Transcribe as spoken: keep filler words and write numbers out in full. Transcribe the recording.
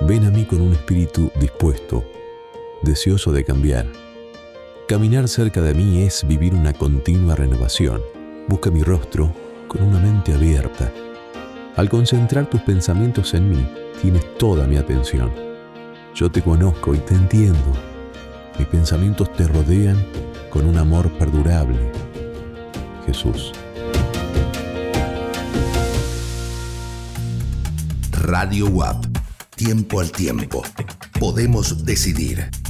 Ven a mí con un espíritu dispuesto, deseoso de cambiar. Caminar cerca de mí es vivir una continua renovación. Busca mi rostro con una mente abierta. Al concentrar tus pensamientos en mí, tienes toda mi atención. Yo te conozco y te entiendo. Mis pensamientos te rodean con un amor perdurable. Jesús. Radio U A P. Tiempo al tiempo. Podemos decidir.